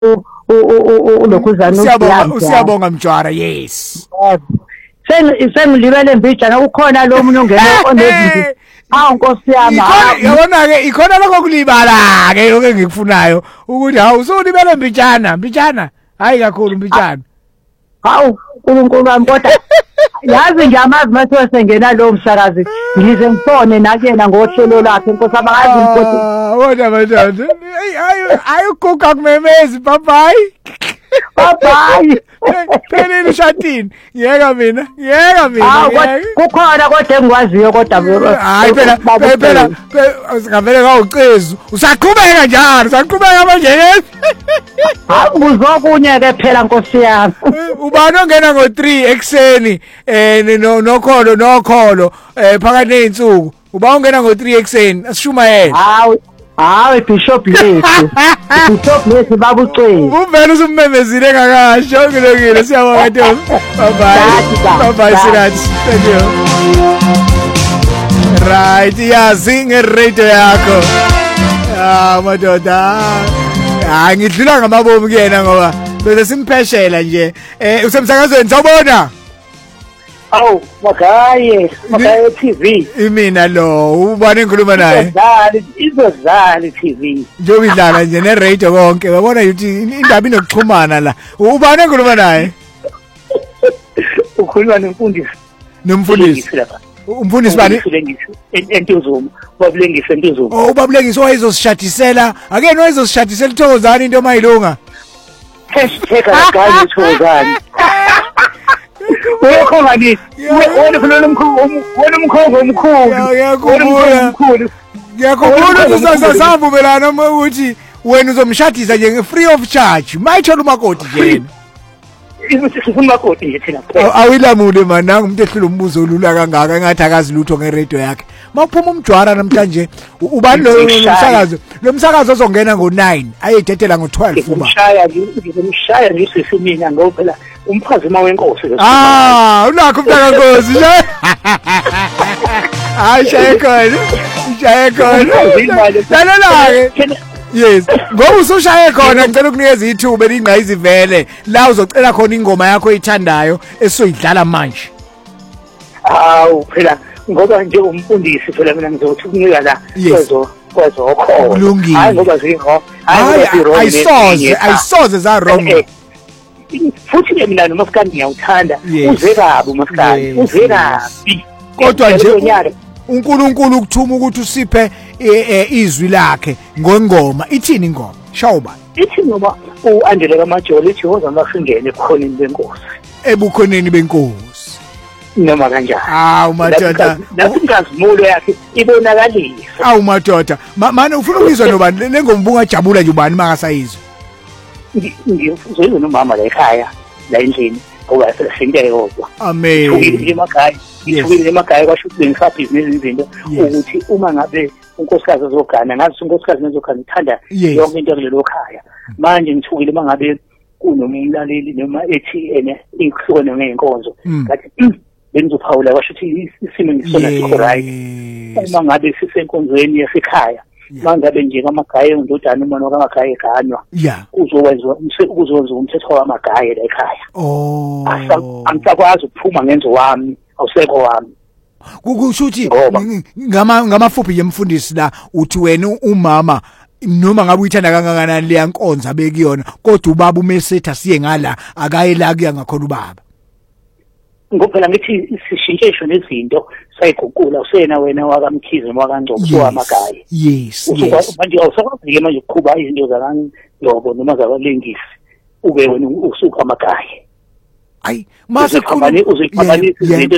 ulokhuzana usiyabonga Mjwara. Yes. Sengilibele mbijana ukhona lo muntu ongena onezinto. Hawu Nkosi yami. Yabona ke ikhona lokho kulibala ke lokho engikufunayo ukuthi hawu usulibele mbijana. Hayi kakhulu mbijana. Hawu uNkulunkulu wami kodwa yazi nje amazi mase sengena lo msakazi ngize ngifone nakuyena ngohlelo lakhe Nkosi abangazi ukuthi wona manje ayukuka kumemezi bye. Phelele ushatini. Yeka mina. Kukhona kodwa engikwaziyo kodwa hayi phela ngavele kawucezu. Usaqhubeka njalo, usaqhubeka manje. Uzokunye ke phela Nkosi yami. Ubani ongena ngo3 ekseni nokholo phakathi nezinsuku. Ubani ongena ngo3 ekseni asishumayela. Hayi Bishop lethu babucwezi. Uvela usummemezile kakasho kulungile siyabonga Ntombi. Bye Sirathi. Thank you. Right yazi ngeradio yakho. Madoda. Ngidlula ngamabomu kuyena ngoba bese simpheshela nje. Usemsakazweni sawubona? Awu Magaye TV. Imina lo ubani engikhuluma naye? Izozali TV. Njobe idlala nje neradio konke. Wabona ukuthi indaba inokuxhumana la. Ubani engikhuluma naye? Ukhuluma nomfundisi. Umfundisi bani? Entuzuma. Ubabulengisa Entuzuma. Oh ubabulengisa wayezosishadisela. Akena wayezosishadisela iThokozani into mayilunga. #agazi Thokozani. Uyakhona nini? Wena khona umkhongo omkhulu. Ngiyakhumbula usasavumelana ukuthi wena uzomshadisa nje free of charge. Mayithola umakoti nje. Sifuna umakoti nje thina. Awilamule mananga umuntu ehlula umbuzo olula kangaka engathi akazi lutho ngeradio yakhe. Mawuphuma uMjwara namhlanje ubani lo msakazo ozongena ngo9 ayededela ngo12 uba. Ngimshaya nje simina ngoba phela umphazima wenkosi. Unakho umntaka Nkosi nje. Hayi shaya khona. Lalelake. Yes, ngoba usushaya khona ngicela ukunikeza ithuba elingqayizi vele la uzocela khona ingoma yakho oyithandayo esizoyidlala manje. Phela ngoba nje umfundisi phela mina ngizothi ukunika la kwezo kulungile. Hayi ngoba zingo. Ayisoze za wrong. Futhi mina noMaskandi ngiyawuthanda. Uze kabi uMaskandi. Uze kabi. Kodwa nje uNkulunkulu ukuthuma ukuthi usiphe izwi lakhe ngengoma. Ithini ingoma? Shawuba. Ithi ngoba uAndile kaMajoli ethi woza masingene ebukhoneni benkosi. Ebukhoneni benkosi. Noma kanjani. Madoda. Nasingazimulo yakhe ibonakalisa. Madoda. Manje ufuna ukuzwa nobani lengoma ubungajabula nje ubani mangasayizwa? Ngizwe nomama la ekhaya la endlini ngoba sesinte yodwa. Amen. Ngithukile emakhaya kwasho ukuthi ngisabhizinisi izinto ukuthi uma ngabe unkosikazi azogana ngazi unkosikazi nezogana ithanda yonke into kulelo khaya. Manje ngithukile mangabe kunomlaleli noma ethi inkuhlukene ngeenkonzo ngathi bengizophawula kwasho ukuthi isimo ngisona sikho right. Uma ngabe sisenkonzweni yasekhaya mangabe nje kamagaye undodana umona kamagaye eganywa uzokwenza umthetho wamagaye la ekhaya. Angisakwazi ukuphuma ngenzo wami awusekho wami. Kusho ukuthi ngamafuphi yemfundisi la uthi wena umama noma ngabe uyithanda kangakanani le yankonzo abekuyona kodwa ubaba umesetha siye ngala akaye la kuya ngakhona ubaba. Ngophela ngithi sishintshe nezinto sayiguqula usena wena wakamkhize wakangcobo wamagaye. Yes. Manje awusakwazi manje ukuqhuba izinto zakandobo noma zabalengisi ube wena usuka amagaye. Ayi mase uzikhambanisa izinto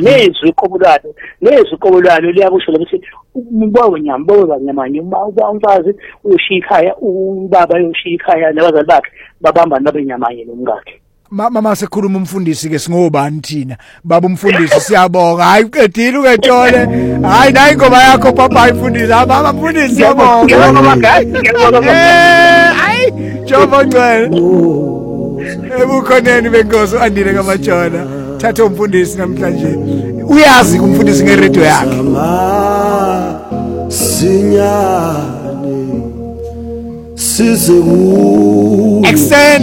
neziqobulano liyakusho ukuthi ubawe nyamanye uba umfazi uyoshiya ikhaya ubaba uyoshiya ikhaya nabazali bakhe babambana babe nyamanye nomkakhe. Mama sekhuluma umfundisi ke singobani thina baba umfundisi siyabonga. Hayi uqedile uketole. Hayi nayi ingoma yakho papa ifundisi. Baba mfundisi siyabonga. Hayi Jehova ngcwele. Ebukhoneni benkosi uAndile kaMajona. Thatha umfundisi namhlanje. Uyazi umfundisi ngeradio yakhe. extend